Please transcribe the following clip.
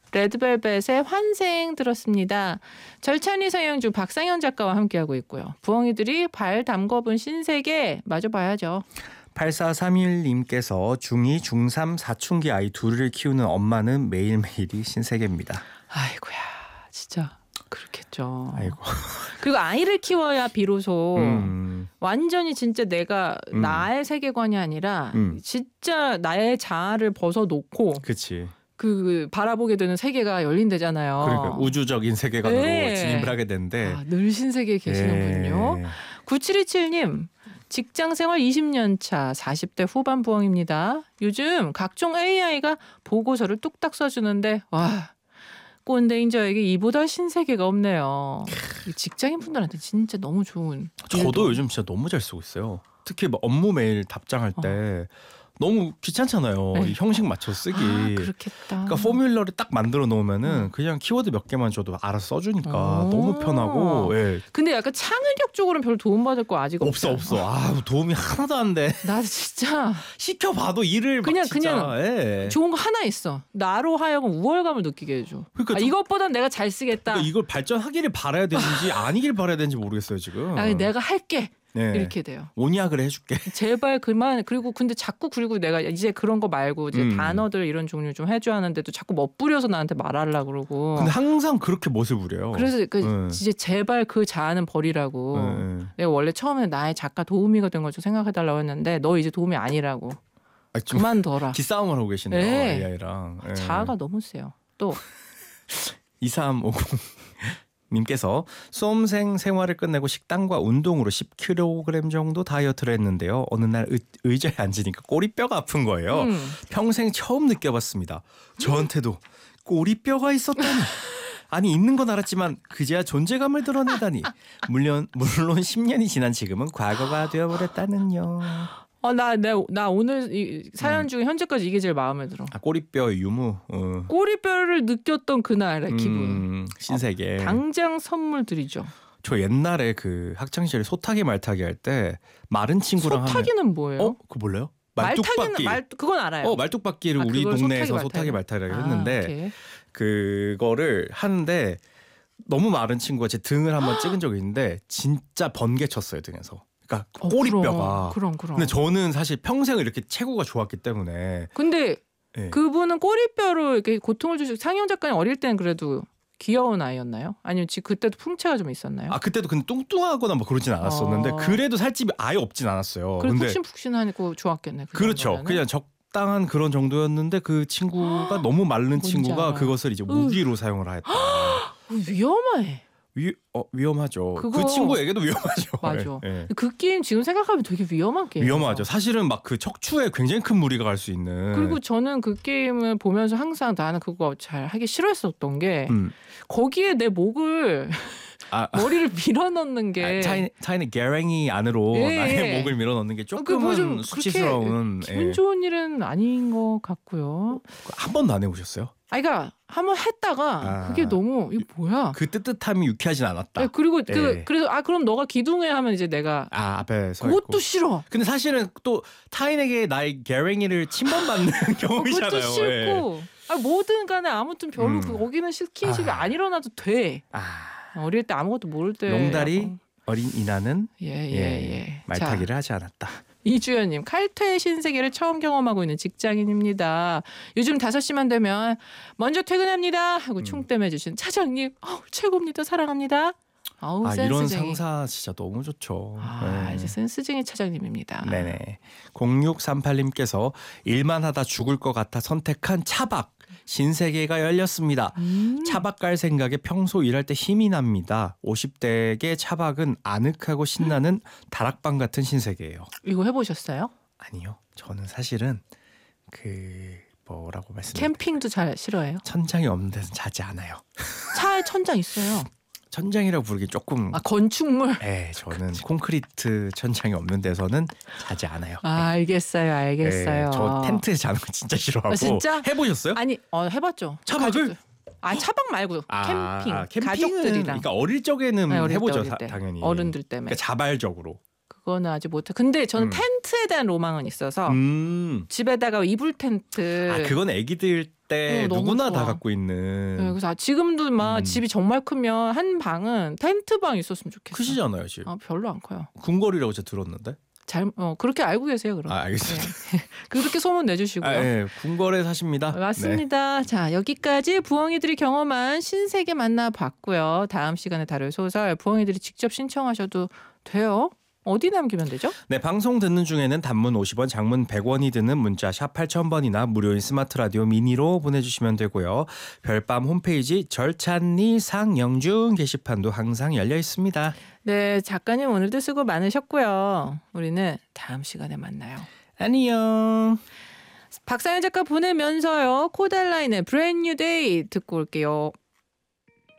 레드벨벳의 환생 들었습니다. 절찬리 성형주 박상현 작가와 함께하고 있고요. 부엉이들이 발 담궈본 신세계 마저 봐야죠. 8431님께서 중2, 중3 사춘기 아이 둘을 키우는 엄마는 매일매일이 신세계입니다. 아이고야 진짜 그렇겠죠. 아이고. 그리고 아이를 키워야 비로소 완전히 진짜 내가 나의 세계관이 아니라 진짜 나의 자아를 벗어놓고 그치. 그 바라보게 되는 세계가 열린대잖아요. 그러니까 우주적인 세계관으로 네. 진입을 하게 되는데 늘 신세계에 계시는군요. 9727님 직장생활 20년 차 40대 후반 부엉입니다. 요즘 각종 AI가 보고서를 뚝딱 써주는데 와 꼰대인 저에게 이보다 신세계가 없네요. 직장인 분들한테 진짜 너무 좋은. 저도 요즘 진짜 너무 잘 쓰고 있어요. 특히 막 업무 메일 답장할 때 너무 귀찮잖아요. 네. 이 형식 맞춰 쓰기. 그렇겠다. 그러니까 포뮬러를 딱 만들어 놓으면은 그냥 키워드 몇 개만 줘도 알아서 써주니까 너무 편하고. 예. 근데 약간 창의력 쪽으로는 별로 도움받을 거 아직 없어. 도움이 하나도 안 돼. 나 진짜 시켜봐도 일을 그냥 예. 좋은 거 하나 있어. 나로 하여금 우월감을 느끼게 해줘. 그러니까 이것보단 내가 잘 쓰겠다. 그러니까 이걸 발전하기를 바라야 되는지 아니길 바라야 되는지 모르겠어요 지금. 내가 할게. 네. 이렇게 돼요. 온약을 해줄게. 제발 그만. 그리고 근데 내가 이제 그런 거 말고 이제 단어들 이런 종류 좀 해줘 하는데도 자꾸 멋부려서 나한테 말하려고 그러고. 근데 항상 그렇게 멋을 부려요. 그래서 이제 제발 그 자아는 버리라고. 내가 원래 처음에 나의 작가 도우미가 된 걸 좀 생각해달라고 했는데 너 이제 도우미 아니라고. 그만둬라. 기싸움을 하고 계시네요. 네. AI랑. 자아가 너무 세요. 또 2350 님께서 수험생 생활을 끝내고 식단과 운동으로 10kg 정도 다이어트를 했는데요. 어느 날 의자에 앉으니까 꼬리뼈가 아픈 거예요. 평생 처음 느껴봤습니다. 저한테도 꼬리뼈가 있었다니. 아니 있는 건 알았지만 그제야 존재감을 드러내다니. 물론 10년이 지난 지금은 과거가 되어버렸다는요. 나 오늘 이 사연 중에 현재까지 이게 제일 마음에 들어. 꼬리뼈 유무. 꼬리뼈를 느꼈던 그날의 기분. 신세계. 당장 선물 드리죠. 저 옛날에 그 학창 시절에 소타기 말타기 할 때 마른 친구랑 소타기는 뭐예요? 그거 몰라요? 말타기는 그건 알아요. 말뚝박기를 우리 동네에서 소타기 말타기라고 했는데 오케이. 그거를 하는데 너무 마른 친구가 제 등을 한번 찍은 적이 있는데 진짜 번개 쳤어요 등에서. 그러니까 꼬리뼈가. 그럼. 근데 저는 사실 평생을 이렇게 체구가 좋았기 때문에. 근데 네. 그분은 꼬리뼈로 이렇게 고통을 주시고 상영 작가님 어릴 때는 그래도 귀여운 아이였나요? 아니면 그때도 풍채가 좀 있었나요? 그때도 근데 뚱뚱하거나 뭐 그러진 않았었는데 그래도 살집이 아예 없진 않았어요. 그래 푹신푹신하니까 좋았겠네. 그렇죠. 정도면은. 그냥 적당한 그런 정도였는데 그 친구가 너무 마른 친구가 알아요. 그것을 이제 무기로 사용을 했다. 위험해. 위험하죠. 그거... 그 친구에게도 위험하죠. 맞아. 네. 그 게임 지금 생각하면 되게 위험한 게임. 위험하죠. 사실은 막 그 척추에 굉장히 큰 무리가 갈 수 있는. 그리고 저는 그 게임을 보면서 항상 나는 그거 잘 하기 싫어했었던 게 거기에 내 목을 머리를 밀어넣는 게 차이는 게랭이 안으로 나의 목을 밀어넣는 게 조금은 수치스러운. 기분 좋은 일은 아닌 것 같고요. 한 번도 안 해보셨어요? 그러니까 한번 했다가 그게 너무 이거 뭐야? 그 뜨뜻함이 유쾌하진 않았다. 그리고 그래서 그럼 너가 기둥에 하면 이제 내가 앞에 서 그것도 있고. 싫어. 근데 사실은 또 타인에게 나의 게랭이를 침범받는 경험이잖아요. 그것도 싫고 뭐든 간에 아무튼 별로 거기는 스킨십이 안 일어나도 돼. 어릴 때 아무것도 모를 때. 농다리 어린 이나는 말타기를 자, 하지 않았다. 이주연님 칼퇴의 신세계를 처음 경험하고 있는 직장인입니다. 요즘 5시만 되면 먼저 퇴근합니다 하고 충땜해주신 차장님 최고입니다. 사랑합니다. 이런 상사 진짜 너무 좋죠. 이제 센스쟁이 차장님입니다. 네네. 0638님께서 일만 하다 죽을 것 같아 선택한 차박. 신세계가 열렸습니다. 차박 갈 생각에 평소 일할 때 힘이 납니다. 50대에게 차박은 아늑하고 신나는 다락방 같은 신세계예요. 이거 해보셨어요? 아니요. 저는 사실은 뭐라고 말씀드릴까요? 캠핑도 잘 싫어해요? 천장이 없는 데서 자지 않아요. 차에 천장 있어요. 천장이라고 부르기 조금 건축물? 네, 저는 콘크리트 천장이 없는 데서는 자지 않아요. 알겠어요. 네, 저 텐트에 자는 거 진짜 싫어하고. 진짜? 해보셨어요? 아니 해봤죠. 차박을? 차박 말고 캠핑. 가족들이랑. 그러니까 어릴 적에는 해보죠. 당연히. 어른들 때문에. 그러니까 자발적으로. 그거는 아직 못해. 근데 저는 텐트에 대한 로망은 있어서 집에다가 이불 텐트. 그건 애기들 때 너무 누구나 다 좋아. 갖고 있는 네, 그래서 지금도 막 음. 집이 정말 크면 한 방은 텐트방 있었으면 좋겠어. 크시잖아요, 집. 별로 안 커요. 궁궐이라고 제가 들었는데. 그렇게 알고 계세요, 그럼. 알겠습니다. 네. 그렇게 소문 내주시고요. 예, 궁궐에 사십니다. 맞습니다. 자, 여기까지 부엉이들이 경험한 신세계 만나봤고요. 다음 시간에 다룰 소설 부엉이들이 직접 신청하셔도 돼요. 어디 남기면 되죠? 네, 방송 듣는 중에는 단문 50원, 장문 100원이 드는 문자 샵 8000번이나 무료인 스마트 라디오 미니로 보내주시면 되고요. 별밤 홈페이지 절찬리 상영중 게시판도 항상 열려 있습니다. 네, 작가님 오늘도 수고 많으셨고요. 우리는 다음 시간에 만나요. 안녕. 박상현 작가 보내면서요. 코달라인의 브랜드 뉴 데이 듣고 올게요.